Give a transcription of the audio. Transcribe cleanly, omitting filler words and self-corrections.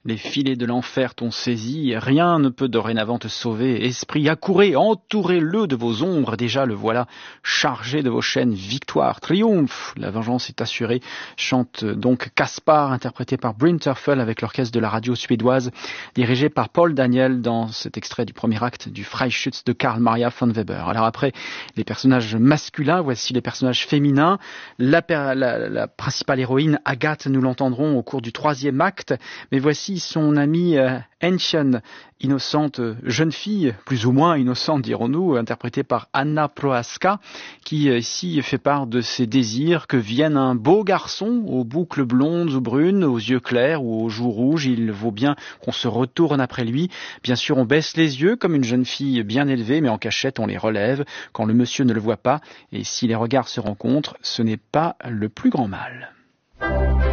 Les filets de l'enfer t'ont saisi, rien ne peut dorénavant te sauver. Esprit, accourez, entourez-le de vos ombres, déjà le voilà, chargé de vos chaînes. Victoire, triomphe, la vengeance est assurée. Chante donc Caspar, interprété par Bryn Terfel avec l'orchestre de la radio suédoise, dirigé par Paul Daniel dans cet extrait du premier acte du Freischütz de Karl Maria von Weber. Alors après les personnages masculins, voici les personnages féminins. La principale héroïne, Agathe, nous l'entendrons au cours du troisième acte, mais voici son amie Ancien, innocente jeune fille, plus ou moins innocente dirons-nous, interprétée par Anna Prohaska, qui ici fait part de ses désirs que vienne un beau garçon aux boucles blondes ou brunes, aux yeux clairs ou aux joues rouges. Il vaut bien qu'on se retourne après lui. Bien sûr, on baisse les yeux comme une jeune fille bien élevée, mais en cachette, on les relève quand le monsieur ne le voit pas. Et si les regards se rencontrent, ce n'est pas le plus grand mal.